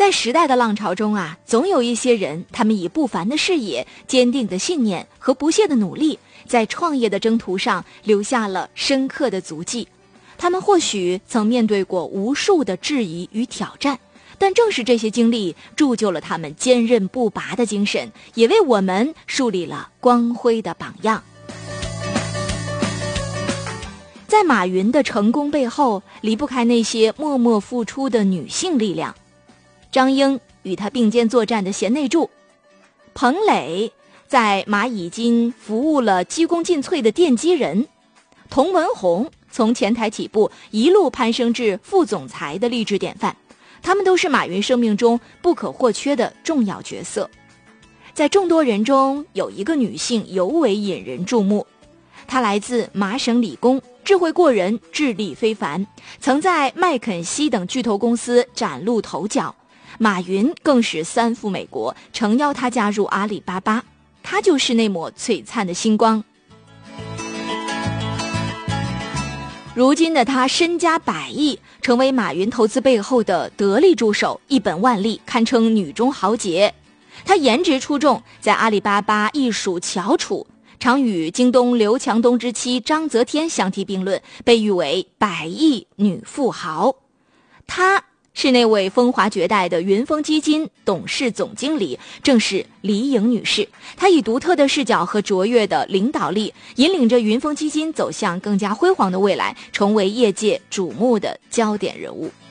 在时代的浪潮中啊，总有一些人，他们以不凡的视野、坚定的信念和不懈的努力，在创业的征途上留下了深刻的足迹。他们或许曾面对过无数的质疑与挑战，但正是这些经历铸就了他们坚韧不拔的精神，也为我们树立了光辉的榜样。在马云的成功背后，离不开那些默默付出的女性力量。张英与他并肩作战的贤内助，彭磊在蚂蚁金服务了鞠躬尽瘁的奠基人，童文红从前台起步一路攀升至副总裁的励志典范，他们都是马云生命中不可或缺的重要角色。在众多人中，有一个女性尤为引人注目，她来自麻省理工，智慧过人，智力非凡，曾在麦肯锡等巨头公司崭露头角。马云更是3赴美国，诚邀他加入阿里巴巴，他就是那抹璀璨的星光。如今的他身家100亿，成为马云投资背后的得力助手，一本万利，堪称女中豪杰。他颜值出众，在阿里巴巴亦属翘楚，常与京东刘强东之妻章泽天相提并论，被誉为100亿女富豪。他是那位风华绝代的云峰基金董事总经理，正是李颖女士。她以独特的视角和卓越的领导力，引领着云峰基金走向更加辉煌的未来，成为业界瞩目的焦点人物。